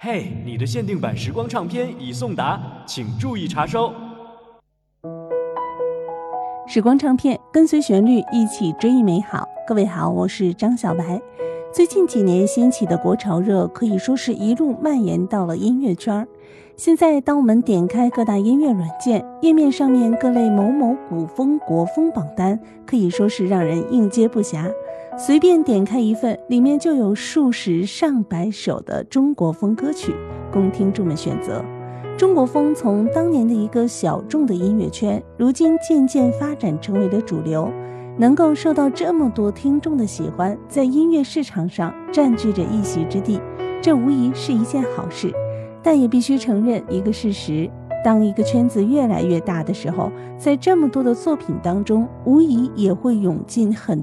嘿，你的限定版时光唱片已送达，请注意查收。 时光唱片，跟随旋律一起追忆美好。各位好，我是张小白。最近几年兴起的国潮热可以说是一路蔓延到了音乐圈。现在当我们点开各大音乐软件，页面上面各类某某古风国风榜单可以说是让人应接不暇，随便点开一份，里面就有数十上百首的中国风歌曲供听众们选择。中国风从当年的一个小众的音乐圈，如今渐渐发展成为了主流，能够受到这么多听众的喜欢，在音乐市场上占据着一席之地，这无疑是一件好事。但也必须承认一个事实，当一个圈子越来越大的时候，在这么多的作品当中，无疑也会涌进很